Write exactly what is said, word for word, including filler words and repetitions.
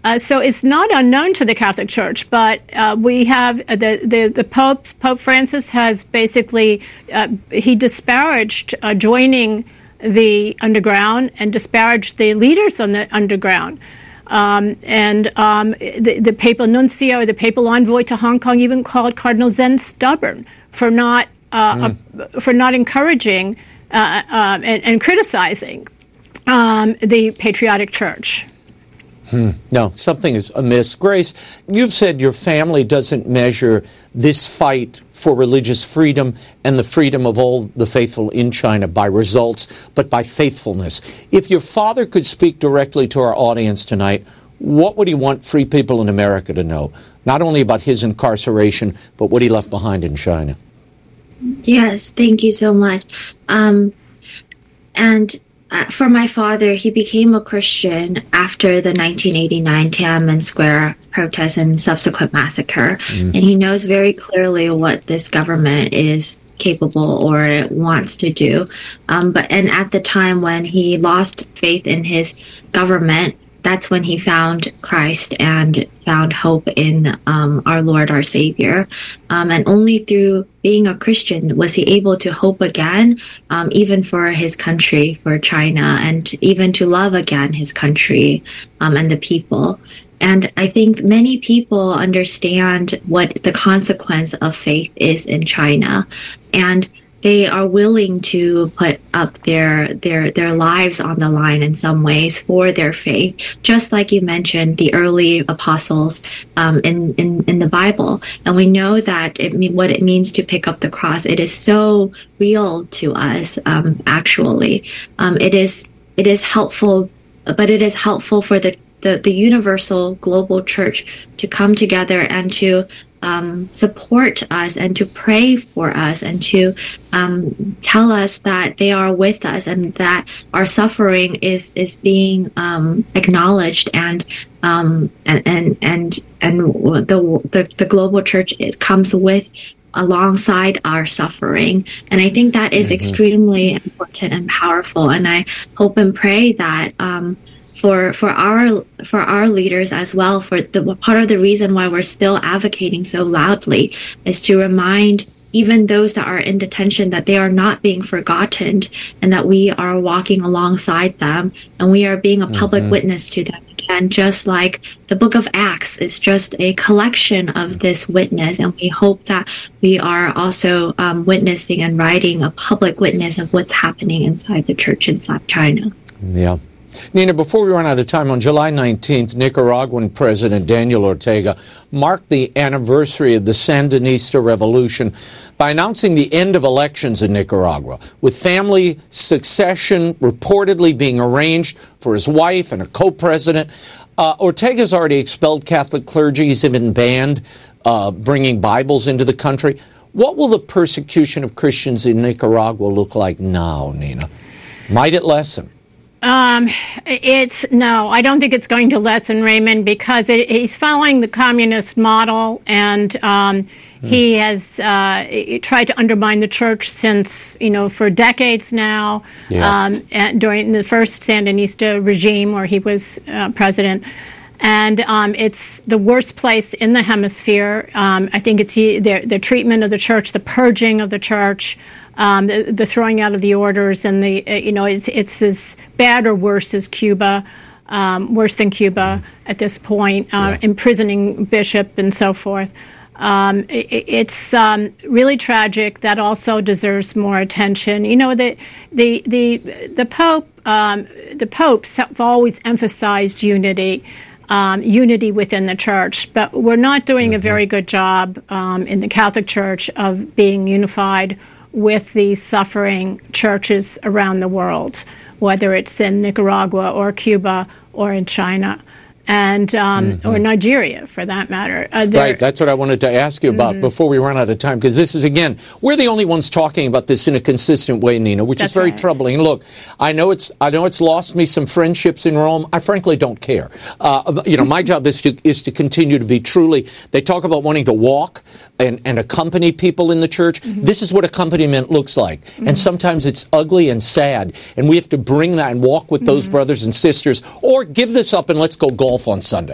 Uh, so it's not unknown to the Catholic Church, but uh, we have uh, the, the the Pope Pope Francis has basically uh, he disparaged uh, joining the underground and disparaged the leaders on the underground. Um, and um, the, the papal nuncio, the papal envoy to Hong Kong, even called Cardinal Zen stubborn for not uh, mm. uh, for not encouraging uh, uh, and, and criticizing um, the patriotic Church. Hmm. No, something is amiss. Grace, you've said your family doesn't measure this fight for religious freedom and the freedom of all the faithful in China by results, but by faithfulness. If your father could speak directly to our audience tonight, what would he want free people in America to know? Not only about his incarceration, but what he left behind in China. Yes, thank you so much. Um, and Uh, for my father, he became a Christian after the nineteen eighty-nine Tiananmen Square protests and subsequent massacre. Mm. And he knows very clearly what this government is capable or wants to do. Um, but and at the time when he lost faith in his government, that's when he found Christ and found hope in um, our Lord, our Savior. Um, and only through being a Christian was he able to hope again, um, even for his country, for China, and even to love again his country um, and the people. And I think many people understand what the consequence of faith is in China. And they are willing to put up their their their lives on the line in some ways for their faith, just like you mentioned the early apostles um, in, in in the Bible. And we know that it what it means to pick up the cross. It is so real to us. Um, actually, um, it is it is helpful, but it is helpful for the the, the universal global church to come together and to Um, support us and to pray for us and to um, tell us that they are with us and that our suffering is is being um, acknowledged and um, and and and and the the, the global church is, comes with alongside our suffering. And I think that is mm-hmm. extremely important and powerful. And I hope and pray that um, for for our for our leaders as well, for the part of the reason why we're still advocating so loudly is to remind even those that are in detention that they are not being forgotten and that we are walking alongside them and we are being a public mm-hmm. witness to them. Again, just like the book of Acts is just a collection of this witness, and we hope that we are also um, witnessing and writing a public witness of what's happening inside the church inside China. Yeah. Nina, before we run out of time, on July nineteenth, Nicaraguan President Daniel Ortega marked the anniversary of the Sandinista Revolution by announcing the end of elections in Nicaragua, with family succession reportedly being arranged for his wife and a co-president. Uh, Ortega's already expelled Catholic clergy. He's even banned uh, bringing Bibles into the country. What will the persecution of Christians in Nicaragua look like now, Nina? Might it lessen? Um, it's no, I don't think it's going to lessen, Raymond, because it, he's following the communist model, and um, mm. he has uh, tried to undermine the church since, you know, for decades now. Yeah. Um, and during the first Sandinista regime, where he was uh, president, and um, it's the worst place in the hemisphere. Um, I think it's the, the treatment of the church, the purging of the church. Um, the, the throwing out of the orders, and the uh, you know it's it's as bad or worse as Cuba, um, worse than Cuba at this point, uh, yeah. imprisoning bishop and so forth. Um, it, it's um, really tragic. That also deserves more attention. You know, the the the the Pope um, the popes have always emphasized unity. Um, unity within the church, but we're not doing mm-hmm. a very good job um, in the Catholic Church of being unified with the suffering churches around the world, whether it's in Nicaragua or Cuba or in China, and um, mm-hmm. or Nigeria, for that matter. Uh, right, that's what I wanted to ask you about mm-hmm. before we run out of time, because this is, again, we're the only ones talking about this in a consistent way, Nina, which that's is very right. troubling. Look, I know it's I know it's lost me some friendships in Rome. I frankly don't care. Uh, you know, my job is to is to continue to be truly. They talk about wanting to walk and, and accompany people in the church. Mm-hmm. This is what accompaniment looks like, mm-hmm. and sometimes it's ugly and sad, and we have to bring that and walk with those mm-hmm. brothers and sisters, or give this up and let's go golf on Sunday.